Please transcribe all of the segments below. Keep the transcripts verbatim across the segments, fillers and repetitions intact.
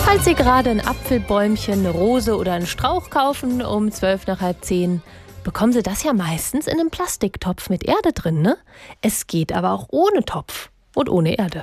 Falls Sie gerade ein Apfelbäumchen, eine Rose oder einen Strauch kaufen um zwölf nach halb zehn, bekommen Sie das ja meistens in einem Plastiktopf mit Erde drin, ne? Es geht aber auch ohne Topf und ohne Erde.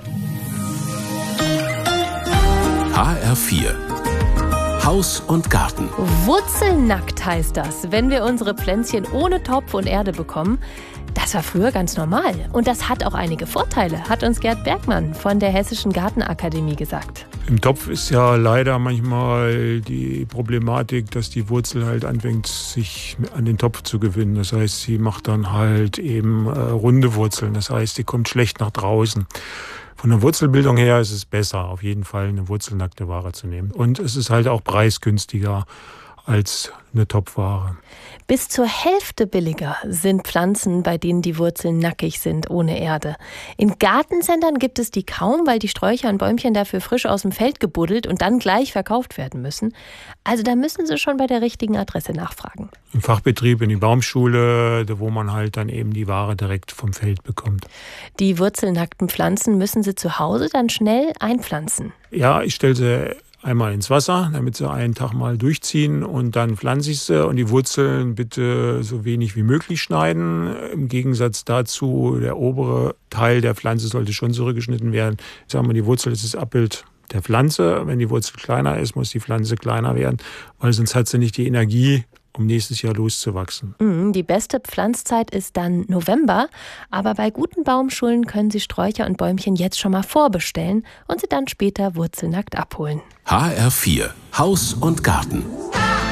H R vier Haus und Garten. Wurzelnackt heißt das, wenn wir unsere Pflänzchen ohne Topf und Erde bekommen. Das war früher ganz normal. Und das hat auch einige Vorteile, hat uns Gerd Bergmann von der Hessischen Gartenakademie gesagt. Im Topf ist ja leider manchmal die Problematik, dass die Wurzel halt anfängt, sich an den Topf zu gewöhnen. Das heißt, sie macht dann halt eben äh, runde Wurzeln. Das heißt, sie kommt schlecht nach draußen. Von der Wurzelbildung her ist es besser, auf jeden Fall eine wurzelnackte Ware zu nehmen. Und es ist halt auch preisgünstiger als eine Topfware. Bis zur Hälfte billiger sind Pflanzen, bei denen die Wurzeln nackig sind, ohne Erde. In Gartencentern gibt es die kaum, weil die Sträucher und Bäumchen dafür frisch aus dem Feld gebuddelt und dann gleich verkauft werden müssen. Also da müssen Sie schon bei der richtigen Adresse nachfragen. Im Fachbetrieb, in die Baumschule, wo man halt dann eben die Ware direkt vom Feld bekommt. Die wurzelnackten Pflanzen müssen Sie zu Hause dann schnell einpflanzen. Ja, ich stelle sie einmal ins Wasser, damit sie einen Tag mal durchziehen und dann pflanze ich sie und die Wurzeln bitte so wenig wie möglich schneiden. Im Gegensatz dazu, der obere Teil der Pflanze sollte schon zurückgeschnitten werden. Sagen wir, die Wurzel ist das Abbild der Pflanze. Wenn die Wurzel kleiner ist, muss die Pflanze kleiner werden, weil sonst hat sie nicht die Energie, um nächstes Jahr loszuwachsen. Die beste Pflanzzeit ist dann November, aber bei guten Baumschulen können Sie Sträucher und Bäumchen jetzt schon mal vorbestellen und sie dann später wurzelnackt abholen. H R vier Haus und Garten.